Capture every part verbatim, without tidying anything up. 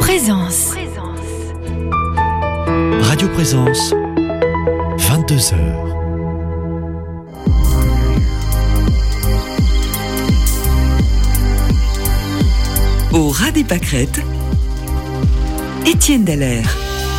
Présence. Radio Présence, vingt-deux heures. Au ras des pâquerettes, Étienne Dallaire.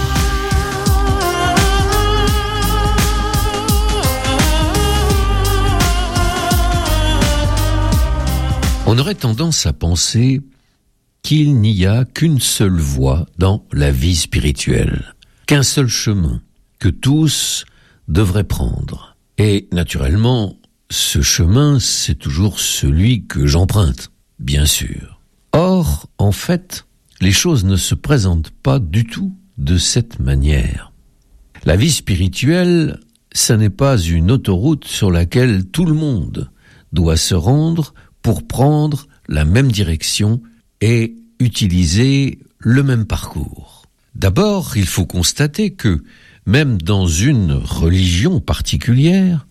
On aurait tendance à penser qu'il n'y a qu'une seule voie dans la vie spirituelle, qu'un seul chemin que tous devraient prendre. Et naturellement, ce chemin, c'est toujours celui que j'emprunte, bien sûr. Or, en fait, les choses ne se présentent pas du tout de cette manière. La vie spirituelle, ça n'est pas une autoroute sur laquelle tout le monde doit se rendre pour prendre la même direction et utiliser le même parcours. D'abord, il faut constater que, même dans une religion particulière,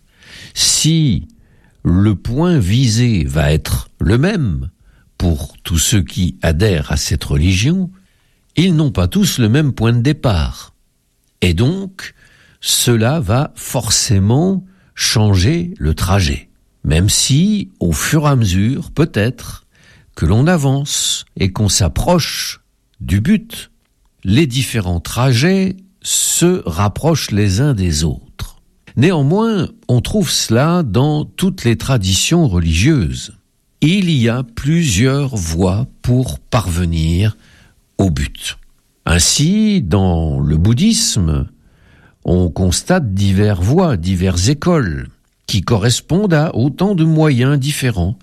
si le point visé va être le même pour tous ceux qui adhèrent à cette religion, ils n'ont pas tous le même point de départ. Et donc, cela va forcément changer le trajet. Même si, au fur et à mesure, peut-être, que l'on avance et qu'on s'approche du but, les différents trajets se rapprochent les uns des autres. Néanmoins, on trouve cela dans toutes les traditions religieuses. Il y a plusieurs voies pour parvenir au but. Ainsi, dans le bouddhisme, on constate diverses voies, diverses écoles, qui correspondent à autant de moyens différents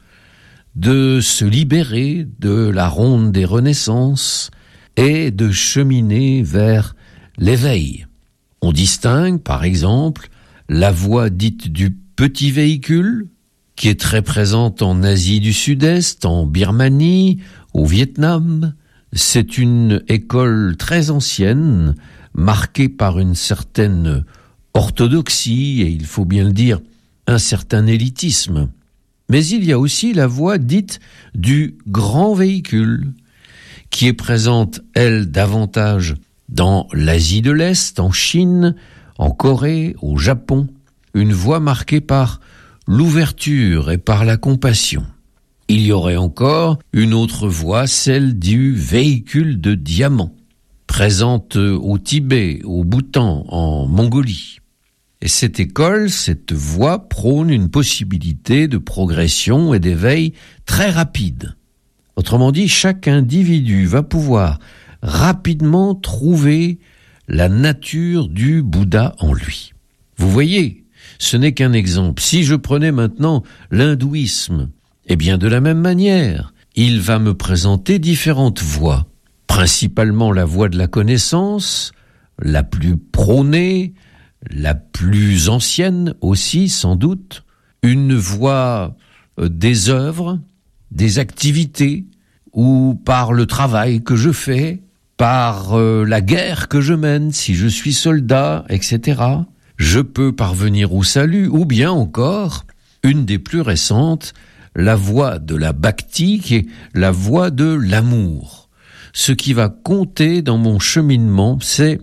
de se libérer de la ronde des renaissances et de cheminer vers l'éveil. On distingue, par exemple, la voie dite du petit véhicule, qui est très présente en Asie du Sud-Est, en Birmanie, au Vietnam. C'est une école très ancienne, marquée par une certaine orthodoxie, et il faut bien le dire, un certain élitisme. Mais il y a aussi la voie dite du grand véhicule, qui est présente, elle, davantage dans l'Asie de l'Est, en Chine, en Corée, au Japon. Une voie marquée par l'ouverture et par la compassion. Il y aurait encore une autre voie, celle du véhicule de diamant, présente au Tibet, au Bhoutan, en Mongolie. Et cette école, cette voie prône une possibilité de progression et d'éveil très rapide. Autrement dit, chaque individu va pouvoir rapidement trouver la nature du Bouddha en lui. Vous voyez, ce n'est qu'un exemple. Si je prenais maintenant l'hindouisme, eh bien de la même manière, il va me présenter différentes voies. Principalement la voie de la connaissance, la plus prônée, la plus ancienne aussi, sans doute, une voie des œuvres, des activités, ou par le travail que je fais, par euh, la guerre que je mène, si je suis soldat, et cetera. Je peux parvenir au salut, ou bien encore, une des plus récentes, la voie de la bhakti, qui est la voie de l'amour. Ce qui va compter dans mon cheminement, c'est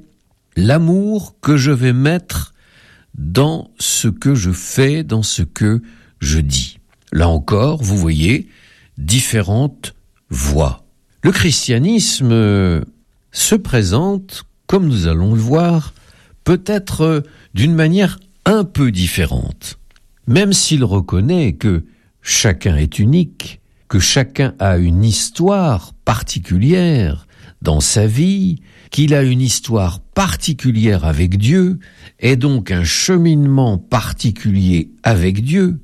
l'amour que je vais mettre dans ce que je fais, dans ce que je dis. Là encore, vous voyez, différentes voies. Le christianisme se présente, comme nous allons le voir, peut-être d'une manière un peu différente. Même s'il reconnaît que chacun est unique, que chacun a une histoire particulière dans sa vie, qu'il a une histoire particulière avec Dieu, et donc un cheminement particulier avec Dieu,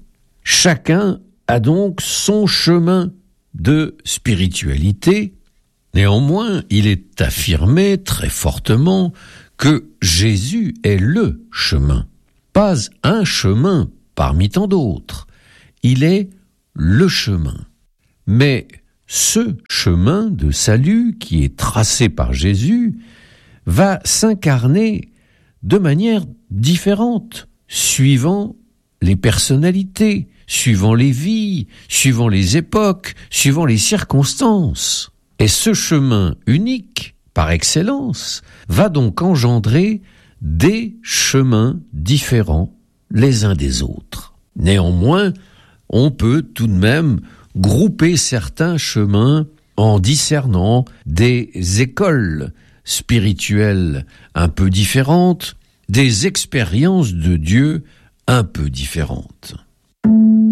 chacun a donc son chemin de spiritualité. Néanmoins, il est affirmé très fortement que Jésus est le chemin, pas un chemin parmi tant d'autres. Il est le chemin. Mais ce chemin de salut qui est tracé par Jésus va s'incarner de manière différente, suivant les personnalités, suivant les vies, suivant les époques, suivant les circonstances. Et ce chemin unique par excellence, va donc engendrer des chemins différents les uns des autres. Néanmoins, on peut tout de même grouper certains chemins en discernant des écoles spirituelles un peu différentes, des expériences de Dieu un peu différentes.